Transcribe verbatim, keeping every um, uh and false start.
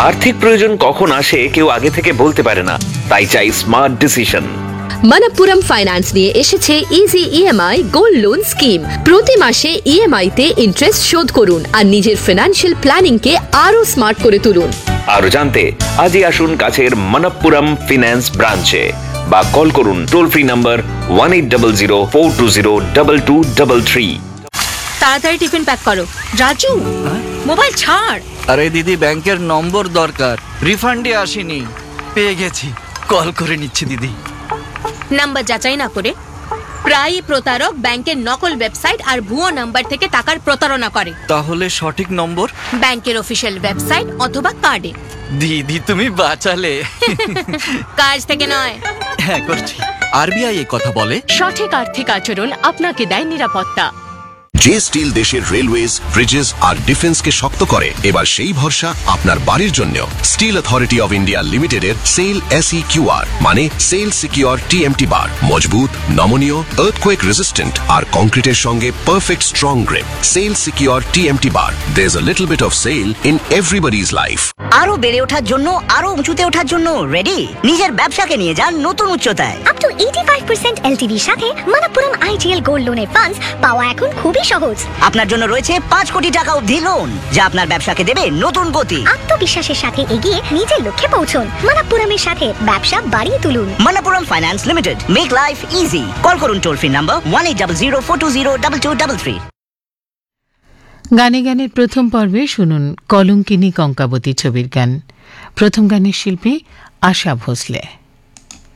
আর্থিক প্রয়োজন কখন আসে কেউ আগে থেকে বলতে পারে না, তাই চাই স্মার্ট ডিসিশন। মানাপ্পুরম ফাইন্যান্স নিয়ে এসেছে easy EMI gold loan scheme. প্রতি মাসে ইএমআই তে ইন্টারেস্ট শোধ করুন আর নিজের ফিনান্সিয়াল প্ল্যানিং কে আরো স্মার্ট করে তুলুন। আরো জানতে আজই আসুন কাছের মানাপ্পুরম ফিন্যান্স ব্রাঞ্চে বা কল করুন toll free number one eight double zero four two zero double two double three. তাড়াতাড়ি টিফিন প্যাক করো। রাজু, মোবাইল ছাড়। আরে দিদি, ব্যাংকের নম্বর দরকার, রিফান্ডে আসেনি। পেয়ে গেছি, কল করে নিচ্ছি দিদি। নাম্বার যাচাই না করে প্রায়ই প্রতারক ব্যাংকের নকল ওয়েবসাইট আর ভুয়ো নাম্বার থেকে টাকার প্রতারণা করে। তাহলে সঠিক নম্বর ব্যাংকের অফিসিয়াল ওয়েবসাইট অথবা কার্ডে। দিদি তুমি বাঁচালে। কাজ থেকে নয়। হ্যাঁ করছি। আরবিআই এই কথা বলে, সঠিক আর্থিক আচরণ আপনাকে দেয় নিরাপত্তা। যে স্টিল দেশের রেলওয়েজ, ব্রিজেস আর ডিফেন্সকে শক্ত করে, এবার সেই ভরসা আপনার বাড়ির জন্য। স্টিল অথরিটি অফ ইন্ডিয়া লিমিটেডের সেল এসই কিউআর মানে সেল সিকিউর টিএমটি বার। মজবুত, নমনীয়, আর্থকোয়েক রেজিস্ট্যান্ট আর কংক্রিটের সঙ্গে perfect strong grip. Sell secure TMT bar. There's a little bit of sell in everybody's life. আরো বেড়ে ওঠার জন্য, আরো উঁচুতে ওঠার জন্য রেডি? নিজের ব্যবসাকে নিয়ে যান নতুন উচ্চতায়। Up to eighty five percent এলটিভির সাথে মানাপ্পুরম আইজিএল গোল্ড লোনের ফান্ডস পাওয়া এখন খুবই সহজ। আপনার জন্য রয়েছে পাঁচ কোটি টাকা অবধি লোন, যা আপনার ব্যবসাকে দেবে নতুন গতি। আত্মবিশ্বাসের সাথে এগিয়ে নিজের লক্ষ্যে পৌঁছুন। মানাপ্পুরমের সাথে ব্যবসা বাড়িয়ে তুলুন। Manappuram finance limited, make life easy. Call করুন toll free number one eight double zero four two zero double two double three. গানে গানের প্রথম পর্বে শুনুন কলঙ্কিনী কঙ্কাবতী ছবির গান। প্রথম গানের শিল্পী আশা ভোসলে।